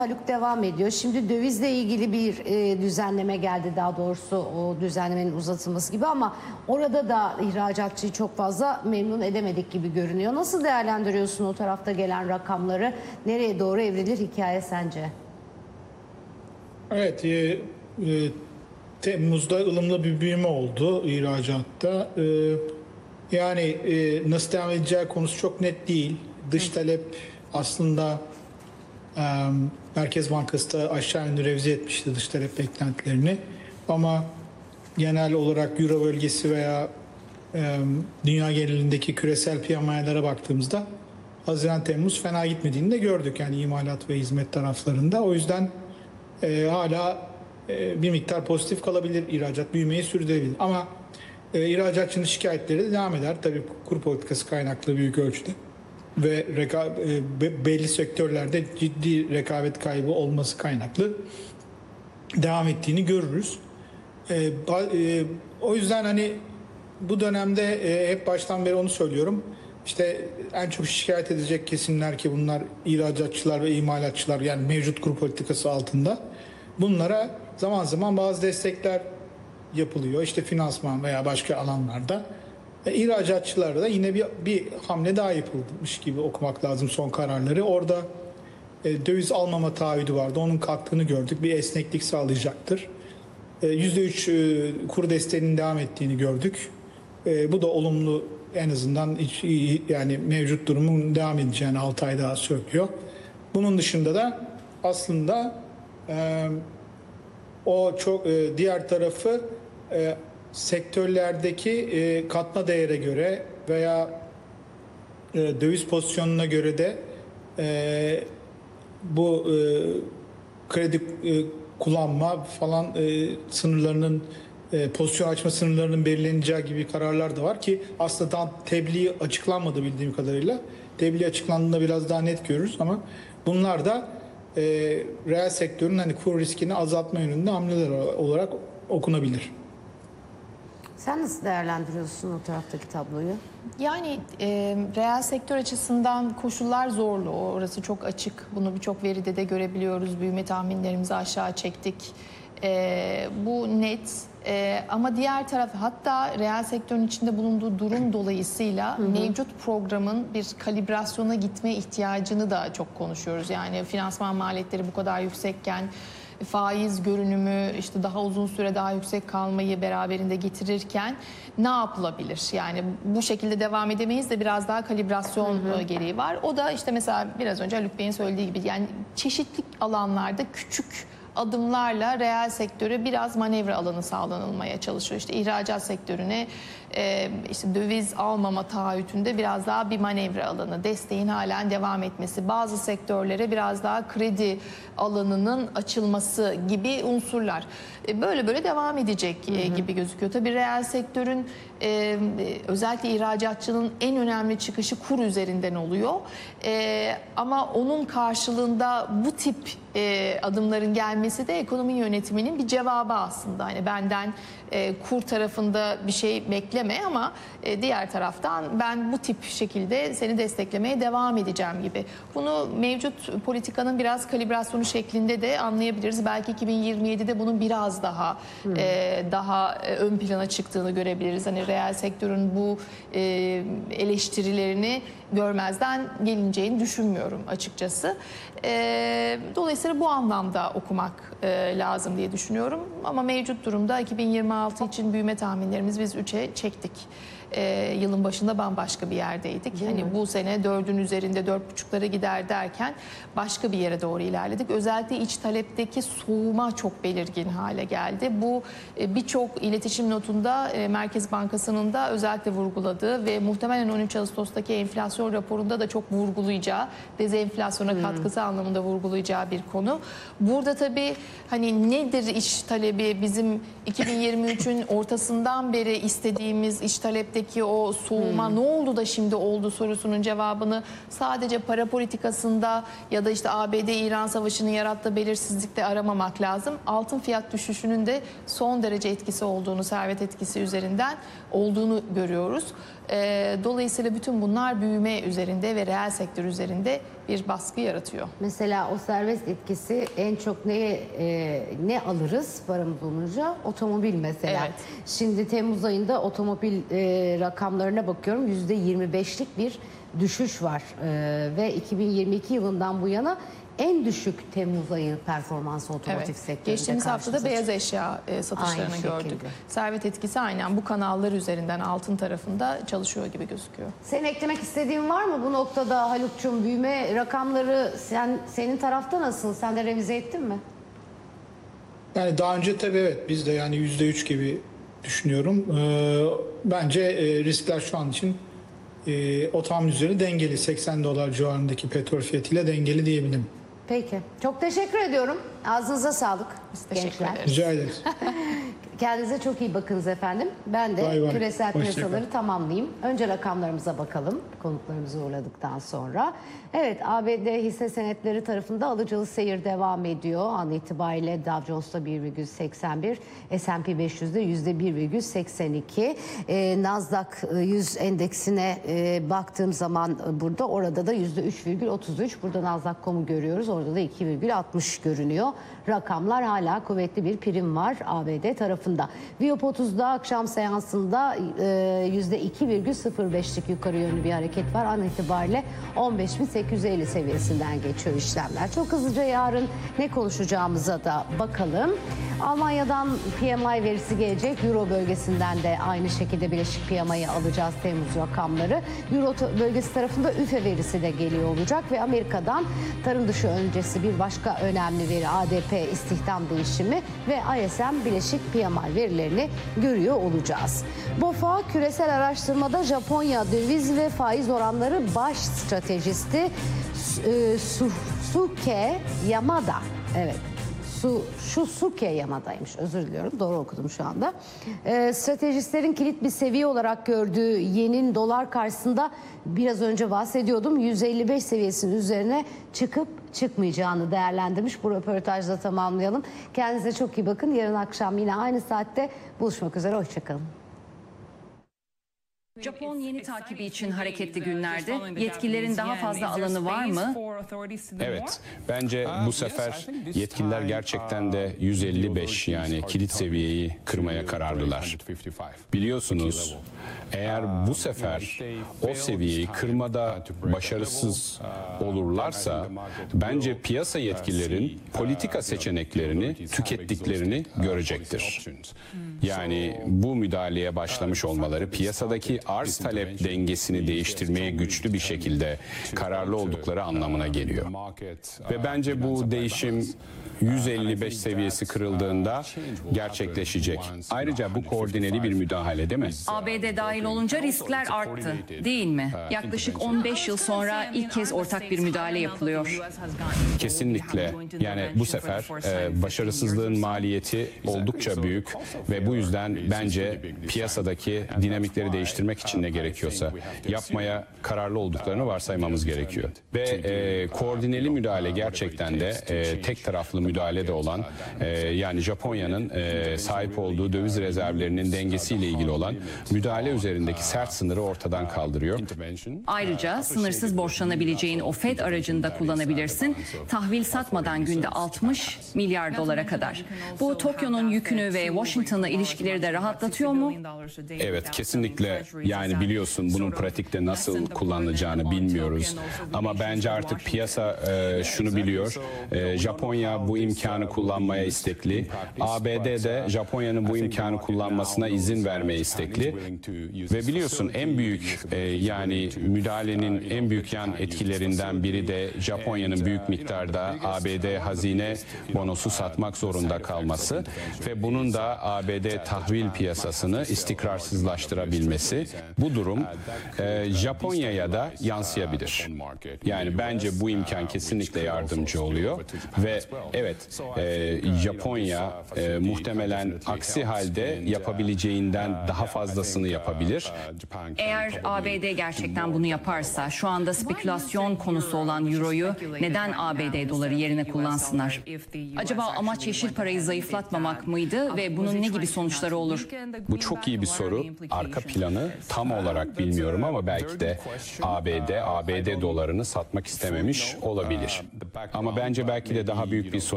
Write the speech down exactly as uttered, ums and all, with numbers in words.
Haluk devam ediyor. Şimdi dövizle ilgili bir e, düzenleme geldi, daha doğrusu o düzenlemenin uzatılması gibi, ama orada da ihracatçıyı çok fazla memnun edemedik gibi görünüyor. Nasıl değerlendiriyorsun o tarafta gelen rakamları? Nereye doğru evrilir hikaye sence? Evet, e, e, Temmuz'da ılımlı bir büyüme oldu ihracatta. E, yani e, nasıl devam edeceği konusu çok net değil. Dış talep aslında e, Merkez Bankası da aşağı yönlü revize etmişti dış talep beklentilerini. Ama genel olarak Euro bölgesi veya e, dünya genelindeki küresel piyamalara baktığımızda Haziran-Temmuz fena gitmediğini de gördük. Yani imalat ve hizmet taraflarında. O yüzden e, hala e, bir miktar pozitif kalabilir, ihracat büyümeyi sürdürebilir. Ama e, ihracatçının şikayetleri de devam eder. Tabii kur politikası kaynaklı büyük ölçüde. Ve reka, e, belli sektörlerde ciddi rekabet kaybı olması kaynaklı devam ettiğini görürüz. E, e, o yüzden hani bu dönemde e, hep baştan beri onu söylüyorum. İşte en çok şikayet edecek kesimler ki bunlar ihracatçılar ve imalatçılar, yani mevcut kur politikası altında. Bunlara zaman zaman bazı destekler yapılıyor. İşte finansman veya başka alanlarda. E, ihracatçılarda da yine bir, bir hamle daha yapılmış gibi okumak lazım son kararları. Orada e, döviz almama taahhüdü vardı. Onun kalktığını gördük. Bir esneklik sağlayacaktır. E, yüzde üç e, kur desteğinin devam ettiğini gördük. E, bu da olumlu, en azından hiç, yani mevcut durumun devam edeceğini altı ay daha söylüyor. Bunun dışında da aslında e, o çok e, diğer tarafı e, sektörlerdeki e, katma değere göre veya e, döviz pozisyonuna göre de e, bu e, kredi e, kullanma falan e, sınırlarının e, pozisyon açma sınırlarının belirleneceği gibi kararlar da var ki aslında tam tebliğ açıklanmadı bildiğim kadarıyla. Tebliğ açıklandığında biraz daha net görürüz ama bunlar da e, reel sektörün hani kur riskini azaltma yönünde hamleler olarak okunabilir. Sen nasıl değerlendiriyorsun o taraftaki tabloyu? Yani e, reel sektör açısından koşullar zorlu. Orası çok açık. Bunu birçok veride de görebiliyoruz. Büyüme tahminlerimizi aşağı çektik. E, bu net. E, ama diğer taraf, hatta reel sektörün içinde bulunduğu durum dolayısıyla hı hı. mevcut programın bir kalibrasyona gitme ihtiyacını da çok konuşuyoruz. Yani finansman maliyetleri bu kadar yüksekken, faiz görünümü işte daha uzun süre daha yüksek kalmayı beraberinde getirirken ne yapılabilir? Yani bu şekilde devam edemeyiz de biraz daha kalibrasyon hı hı. gereği var. O da işte mesela biraz önce Haluk Bey'in söylediği gibi, yani çeşitli alanlarda küçük adımlarla reel sektöre biraz manevra alanı sağlanılmaya çalışıyor. İşte ihracat sektörüne e, işte döviz almama taahhütünde biraz daha bir manevra alanı, desteğin halen devam etmesi, bazı sektörlere biraz daha kredi alanının açılması gibi unsurlar. E, böyle böyle devam edecek e, gibi gözüküyor. Tabii reel sektörün e, özellikle ihracatçının en önemli çıkışı kur üzerinden oluyor. E, ama onun karşılığında bu tip e, adımların gelmesi de ekonomi yönetiminin bir cevabı aslında. Hani benden e, kur tarafında bir şey bekleme ama e, diğer taraftan ben bu tip şekilde seni desteklemeye devam edeceğim gibi. Bunu mevcut politikanın biraz kalibrasyonu şeklinde de anlayabiliriz. Belki iki bin yirmi yedide bunun biraz daha hmm. e, daha e, ön plana çıktığını görebiliriz. Hani reel sektörün bu e, eleştirilerini görmezden gelineceğini düşünmüyorum açıkçası. E, dolayısıyla bu anlamda okumak e, lazım diye düşünüyorum. Ama mevcut durumda iki bin yirmi altı için büyüme tahminlerimiz biz üçe çektik. E, yılın başında bambaşka bir yerdeydik. Değil hani mi? Bu sene dördün üzerinde dört buçuklara gider derken başka bir yere doğru ilerledik. Özellikle iç talepteki soğuma çok belirgin hale geldi. Bu e, birçok iletişim notunda e, Merkez Bankası'nın da özellikle vurguladığı ve muhtemelen on üç Ağustos'taki enflasyon raporunda da çok vurgulayacağı, dezenflasyona hmm. katkısı anlamında vurgulayacağı bir konu. Burada tabii hani nedir iç talebi, bizim iki bin yirmi üçün ortasından beri istediğimiz iç talepte ki o soğuma hmm. ne oldu da şimdi oldu sorusunun cevabını sadece para politikasında ya da işte A B D-İran savaşının yarattığı belirsizlikte aramamak lazım. Altın fiyat düşüşünün de son derece etkisi olduğunu, servet etkisi üzerinden olduğunu görüyoruz. Dolayısıyla bütün bunlar büyüme üzerinde ve reel sektör üzerinde bir baskı yaratıyor. Mesela o serbest etkisi en çok neye e, ne alırız paramız olunca? Otomobil mesela. Evet. Şimdi Temmuz ayında otomobil e, rakamlarına bakıyorum. yüzde yirmi beşlik bir düşüş var. E, ve iki bin yirmi iki yılından bu yana en düşük Temmuz ayı performansı otomotiv Evet. sektöründe. Geçtiğimiz haftada karşımıza beyaz eşya e, satışlarını Aynı gördük. şekilde. Servet etkisi aynen bu kanallar üzerinden altın tarafında çalışıyor gibi gözüküyor. Senin eklemek istediğin var mı bu noktada Haluk'cum? Büyüme rakamları sen senin tarafta nasıl? Sen de revize ettin mi? Yani daha önce tabii evet biz de yani yüzde üç gibi düşünüyorum. Ee, bence e, riskler şu an için e, otomobil üzeri dengeli. seksen dolar civarındaki petrol fiyatıyla dengeli diyebilirim. Peki. Çok teşekkür ediyorum. Ağzınıza sağlık. Biz teşekkür gençler. ederiz. Rica ederiz. Kendinize çok iyi bakınız efendim. Ben de Bay bay. küresel Hoşça piyasaları kalın. tamamlayayım. Önce rakamlarımıza bakalım konuklarımızı uğurladıktan sonra. Evet, A B D hisse senetleri tarafında alıcılı seyir devam ediyor. An itibariyle Dow Jones'ta bir virgül seksen bir, S and P beş yüzde yüzde bir virgül seksen iki. Ee, Nasdaq yüz endeksine e, baktığım zaman burada orada da yüzde üç virgül otuz üç. Burada Nasdaq nokta com'u görüyoruz. Orada da iki virgül altmış görünüyor. Rakamlar hala kuvvetli bir prim var A B D tarafında. Viyop otuzda akşam seansında e, yüzde iki virgül sıfır beşlik yukarı yönlü bir hareket var. An itibariyle on beş bin sekiz yüz elli seviyesinden geçiyor işlemler. Çok hızlıca yarın ne konuşacağımıza da bakalım. Almanya'dan P M I verisi gelecek. Euro bölgesinden de aynı şekilde bileşik P M I'yi alacağız, Temmuz rakamları. Euro bölgesi tarafında Ü F E verisi de geliyor olacak ve Amerika'dan tarım dışı öncesi bir başka önemli veri A D P istihdam değişimi ve I S M bileşik P M I verilerini görüyor olacağız. BOFA küresel araştırmada Japonya döviz ve faiz oranları baş stratejisti e, Suke Yamada. Evet. Su, şu Suke Yamada'ymış, özür diliyorum, doğru okudum şu anda. Ee, stratejistlerin kilit bir seviye olarak gördüğü yenin dolar karşısında biraz önce bahsediyordum yüz elli beş seviyesinin üzerine çıkıp çıkmayacağını değerlendirmiş. Bu röportajda tamamlayalım. Kendinize çok iyi bakın. Yarın akşam yine aynı saatte buluşmak üzere. Hoşçakalın. Japon yeni takibi için hareketli günlerde yetkililerin daha fazla alanı var mı? Evet, bence bu sefer yetkililer gerçekten de yüz elli beş yani kilit seviyeyi kırmaya kararlılar. Biliyorsunuz, eğer bu sefer o seviyeyi kırmada başarısız olurlarsa bence piyasa yetkililerin politika seçeneklerini tükettiklerini görecektir. Yani bu müdahaleye başlamış olmaları piyasadaki arz talep dengesini değiştirmeye güçlü bir şekilde kararlı oldukları anlamına geliyor. Ve bence bu değişim yüz elli beş seviyesi kırıldığında gerçekleşecek. Ayrıca bu koordineli bir müdahale değil mi? A B D dahil olunca riskler arttı, değil mi? Yaklaşık on beş yıl sonra ilk kez ortak bir müdahale yapılıyor. Kesinlikle. Yani bu sefer e, başarısızlığın maliyeti oldukça büyük ve bu yüzden bence piyasadaki dinamikleri değiştirmek için ne gerekiyorsa yapmaya kararlı olduklarını varsaymamız gerekiyor. Ve e, koordineli müdahale gerçekten de e, tek taraflı müdahale de olan e, yani Japonya'nın e, sahip olduğu döviz rezervlerinin dengesiyle ilgili olan müdahale üzerindeki sert sınırı ortadan kaldırıyor. Ayrıca sınırsız borçlanabileceğin o Fed aracını da kullanabilirsin. Tahvil satmadan günde altmış milyar dolara kadar. Bu Tokyo'nun yükünü ve Washington'la ilişkileri de rahatlatıyor mu? Evet, kesinlikle. Yani biliyorsun bunun pratikte nasıl kullanılacağını bilmiyoruz. Ama bence artık piyasa e, şunu biliyor. E, Japonya bu imkanı kullanmaya istekli. A B D de Japonya'nın bu imkanı kullanmasına izin vermeye istekli. Ve biliyorsun en büyük e, yani müdahalenin en büyük yan etkilerinden biri de Japonya'nın büyük miktarda A B D hazine bonosu satmak zorunda kalması ve bunun da A B D tahvil piyasasını istikrarsızlaştırabilmesi. Bu durum e, Japonya'ya da yansıyabilir. Yani bence bu imkan kesinlikle yardımcı oluyor ve evet evet, e, Japonya e, muhtemelen aksi halde yapabileceğinden daha fazlasını yapabilir. Eğer A B D gerçekten bunu yaparsa şu anda spekülasyon konusu olan Euro'yu neden A B D doları yerine kullansınlar? Acaba amaç yeşil parayı zayıflatmamak mıydı ve bunun ne gibi sonuçları olur? Bu çok iyi bir soru. Arka planı tam olarak bilmiyorum ama belki de A B D, A B D dolarını satmak istememiş olabilir. Ama bence belki de daha büyük bir sorun